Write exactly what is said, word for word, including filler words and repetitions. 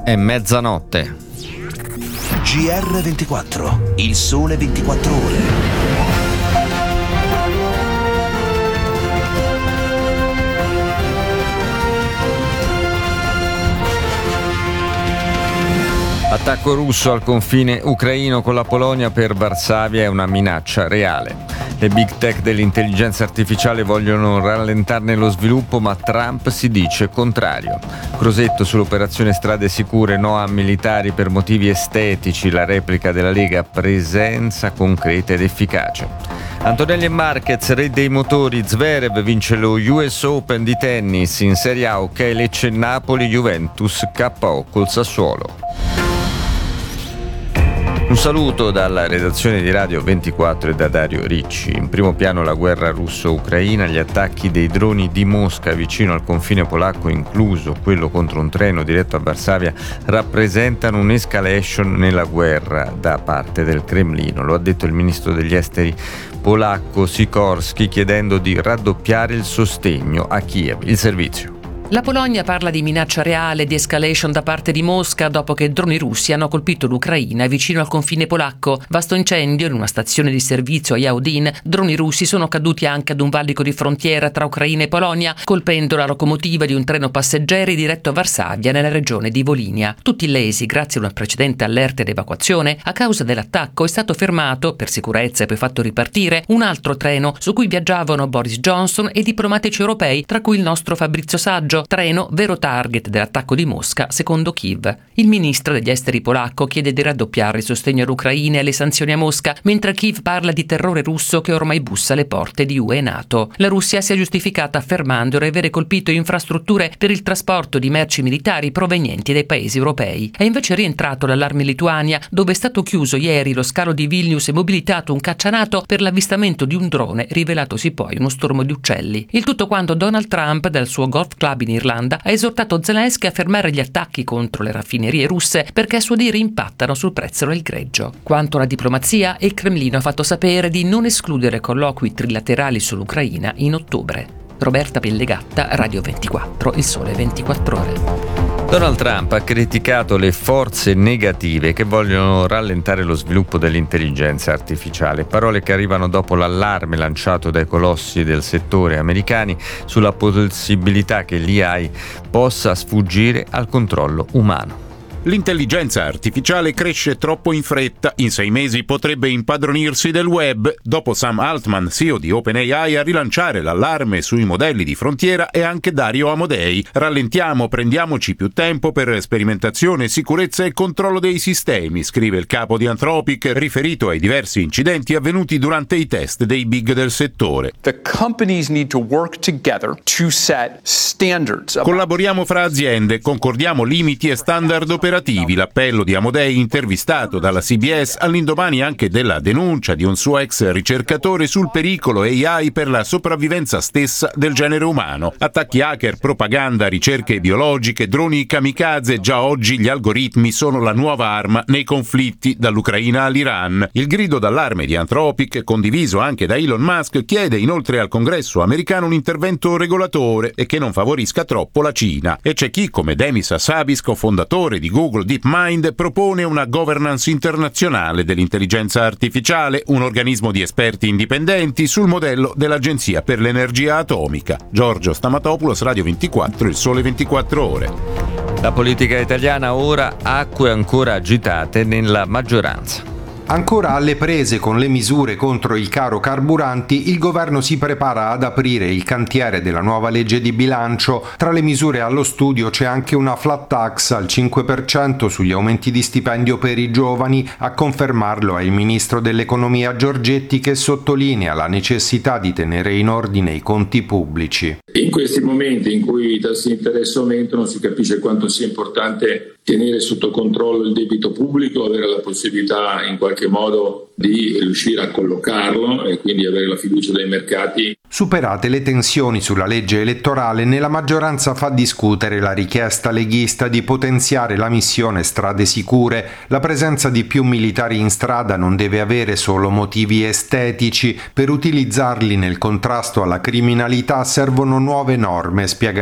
È mezzanotte. G R ventiquattro, il sole ventiquattro ore. Attacco russo al confine ucraino con la Polonia per Varsavia è una minaccia reale. Le big tech dell'intelligenza artificiale vogliono rallentarne lo sviluppo, ma Trump si dice contrario. Crosetto sull'operazione Strade Sicure, no a militari per motivi estetici, la replica della Lega, presenza concreta ed efficace. Antonelli e Marquez, re dei motori, Zverev vince lo U S Open di tennis, in Serie A ok Lecce Napoli, Juventus K O col Sassuolo. Un saluto dalla redazione di Radio ventiquattro e da Dario Ricci. In primo piano la guerra russo-ucraina, gli attacchi dei droni di Mosca vicino al confine polacco, incluso quello contro un treno diretto a Varsavia, rappresentano un'escalation nella guerra da parte del Cremlino. Lo ha detto il ministro degli esteri polacco Sikorski, chiedendo di raddoppiare il sostegno a Kiev. Il servizio. La Polonia parla di minaccia reale di escalation da parte di Mosca dopo che droni russi hanno colpito l'Ucraina vicino al confine polacco. Vasto incendio in una stazione di servizio a Yaudin. Droni russi sono caduti anche ad un valico di frontiera tra Ucraina e Polonia, colpendo la locomotiva di un treno passeggeri diretto a Varsavia nella regione di Volinia. Tutti lesi grazie a una precedente allerta ed evacuazione. A causa dell'attacco è stato fermato, per sicurezza e poi fatto ripartire, un altro treno su cui viaggiavano Boris Johnson e diplomatici europei, tra cui il nostro Fabrizio Saggio. Treno vero target dell'attacco di Mosca, secondo Kiev. Il ministro degli esteri polacco chiede di raddoppiare il sostegno all'Ucraina e alle sanzioni a Mosca, mentre Kiev parla di terrore russo che ormai bussa alle porte di U E e NATO. La Russia si è giustificata affermando di avere colpito infrastrutture per il trasporto di merci militari provenienti dai paesi europei. È invece rientrato l'allarme in Lituania, dove è stato chiuso ieri lo scalo di Vilnius e mobilitato un caccia NATO per l'avvistamento di un drone, rivelatosi poi uno stormo di uccelli. Il tutto quando Donald Trump, dal suo golf club in Irlanda, ha esortato Zelensky a fermare gli attacchi contro le raffinerie russe perché a suo dire impattano sul prezzo del greggio. Quanto alla diplomazia, il Cremlino ha fatto sapere di non escludere colloqui trilaterali sull'Ucraina in ottobre. Roberta Pellegatta, Radio ventiquattro, il sole ventiquattro ore. Donald Trump ha criticato le forze negative che vogliono rallentare lo sviluppo dell'intelligenza artificiale, parole che arrivano dopo l'allarme lanciato dai colossi del settore americani sulla possibilità che l'A I possa sfuggire al controllo umano. L'intelligenza artificiale cresce troppo in fretta, in sei mesi potrebbe impadronirsi del web. Dopo Sam Altman, C E O di OpenAI, a rilanciare l'allarme sui modelli di frontiera è anche Dario Amodei. Rallentiamo, prendiamoci più tempo per sperimentazione, sicurezza e controllo dei sistemi, scrive il capo di Anthropic, riferito ai diversi incidenti avvenuti durante i test dei big del settore. The companies need to work together to set standards. Collaboriamo fra aziende, concordiamo limiti e standard operativi. L'appello di Amodei, intervistato dalla C B S all'indomani anche della denuncia di un suo ex ricercatore sul pericolo A I per la sopravvivenza stessa del genere umano. Attacchi hacker, propaganda, ricerche biologiche, droni kamikaze. Già oggi gli algoritmi sono la nuova arma nei conflitti dall'Ucraina all'Iran. Il grido d'allarme di Anthropic, condiviso anche da Elon Musk, chiede inoltre al Congresso americano un intervento regolatore e che non favorisca troppo la Cina. E c'è chi, come Demis Hassabis, cofondatore di Google Google DeepMind, propone una governance internazionale dell'intelligenza artificiale, un organismo di esperti indipendenti sul modello dell'Agenzia per l'Energia Atomica. Giorgio Stamatopoulos, Radio ventiquattro, il sole ventiquattro ore. La politica italiana ora, acque ancora agitate nella maggioranza. Ancora alle prese con le misure contro il caro carburanti, il governo si prepara ad aprire il cantiere della nuova legge di bilancio. Tra le misure allo studio c'è anche una flat tax al cinque per cento sugli aumenti di stipendio per i giovani. A confermarlo è il ministro dell'economia Giorgetti, che sottolinea la necessità di tenere in ordine i conti pubblici. In questi momenti in cui i tassi di interesse aumentano si capisce quanto sia importante tenere sotto controllo il debito pubblico, avere la possibilità in qualche modo di riuscire a collocarlo e quindi avere la fiducia dei mercati. Superate le tensioni sulla legge elettorale, nella maggioranza fa discutere la richiesta leghista di potenziare la missione Strade Sicure. La presenza di più militari in strada non deve avere solo motivi estetici. Per utilizzarli nel contrasto alla criminalità servono nuove norme, spiega